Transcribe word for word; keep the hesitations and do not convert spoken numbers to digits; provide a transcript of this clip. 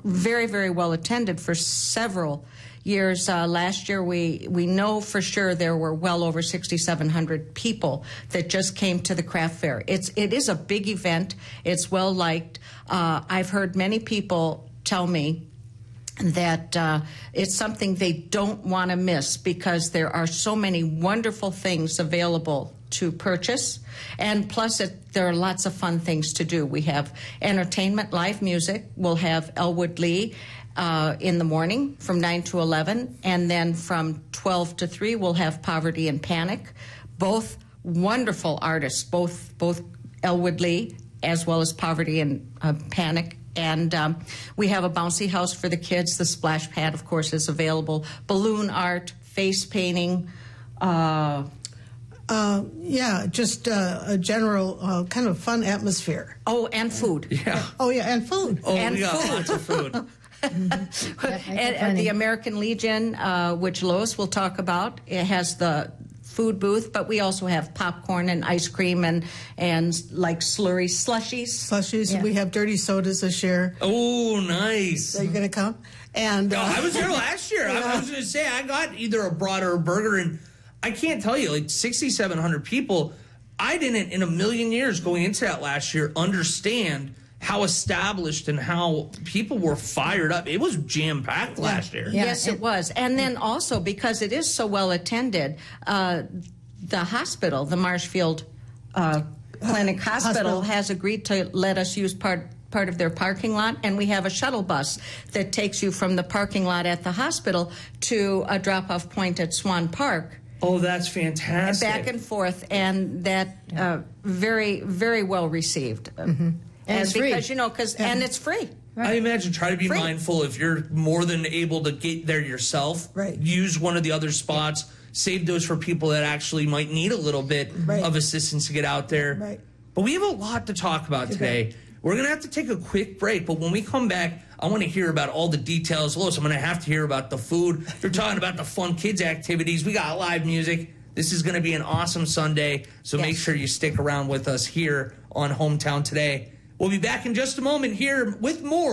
very, very well attended for several years. Uh, last year, we, we know for sure there were well over sixty-seven hundred people that just came to the craft fair. It's, it is a big event. It's well liked. Uh, I've heard many people tell me that uh, it's something they don't want to miss because there are so many wonderful things available to purchase, and plus it, there are lots of fun things to do. We have entertainment, live music. We'll have Elwood Lee uh, in the morning from nine to eleven, and then from twelve to three we'll have Poverty and Panic, both wonderful artists, both both Elwood Lee as well as Poverty and uh, Panic. And um, we have a bouncy house for the kids. The splash pad, of course, is available. Balloon art, face painting. Uh, uh, yeah, just uh, a general uh, kind of fun atmosphere. Oh, and food. Yeah. Oh, yeah, and food. Oh, and we got food. lots of food. Mm-hmm. and, and the American Legion, uh, which Lois will talk about, it has the food booth, but we also have popcorn and ice cream and and like slurry slushies. Slushies. Yeah. We have dirty sodas this year. Oh, nice. Are you going to come? And uh, No, I was there last year. I, I was going to say I got either a brat or a burger, and I can't tell you, like sixty-seven hundred people. I didn't, in a million years going into that last year, understand how established and how people were fired up. It was jam-packed yeah. last year. Yeah, yes, it, it was. And then also, because it is so well attended, uh, the hospital, the Marshfield uh, Clinic uh, hospital, hospital, has agreed to let us use part part of their parking lot, and we have a shuttle bus that takes you from the parking lot at the hospital to a drop-off point at Swan Park. Oh, that's fantastic. Back and forth, and that uh, very, very well received. Mm-hmm. And, and it's because, free. you know, because yeah. and it's free. Right. I imagine try to be free. mindful if you're more than able to get there yourself. Right. Use one of the other spots. Save those for people that actually might need a little bit right. of assistance to get out there. Right. But we have a lot to talk about okay. today. We're going to have to take a quick break, but when we come back, I want to hear about all the details. Lois, I'm going to have to hear about the food. You're talking about the fun kids activities. We got live music. This is going to be an awesome Sunday, so yes. make sure you stick around with us here on Hometown Today. We'll be back in just a moment here with more.